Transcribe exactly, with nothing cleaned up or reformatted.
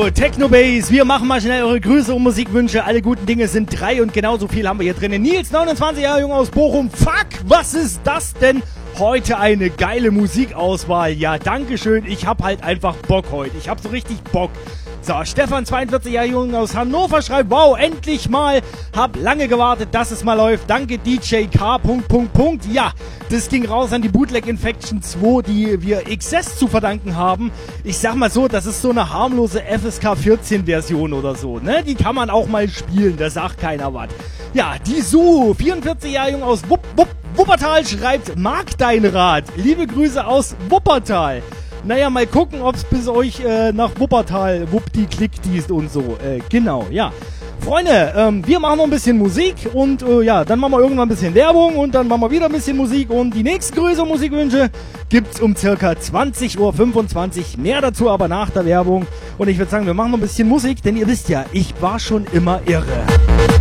So, Technobase, wir machen mal schnell eure Grüße und Musikwünsche. Alle guten Dinge sind drei und genauso viel haben wir hier drin. Nils, neunundzwanzig Jahre jung aus Bochum. Fuck, was ist das denn? Heute eine geile Musikauswahl. Ja, dankeschön. Ich hab halt einfach Bock heute. Ich hab so richtig Bock. So, Stefan, zweiundvierzig Jahre jung aus Hannover, schreibt, wow, endlich mal. Hab lange gewartet, dass es mal läuft. Danke, D J K. Punkt, Punkt, Punkt. Ja, das ging raus an die Bootleg Infection zwei, die wir X S zu verdanken haben. Ich sag mal so, das ist so eine harmlose F S K vierzehn Version oder so, ne? Die kann man auch mal spielen, da sagt keiner was. Ja, die Su, vierundvierzig Jahre jung aus Wupp, Wupp, Wuppertal, schreibt, mag dein Rat. Liebe Grüße aus Wuppertal. Naja, mal gucken, ob es bis euch äh, nach Wuppertal wuppdi-klickdiest und so. Äh, genau, ja. Freunde, ähm, wir machen noch ein bisschen Musik und äh, ja, dann machen wir irgendwann ein bisschen Werbung und dann machen wir wieder ein bisschen Musik und die nächsten Grüße und Musikwünsche gibt's um circa zwanzig Uhr fünfundzwanzig. Mehr dazu aber nach der Werbung. Und ich würde sagen, wir machen noch ein bisschen Musik, denn ihr wisst ja, ich war schon immer irre.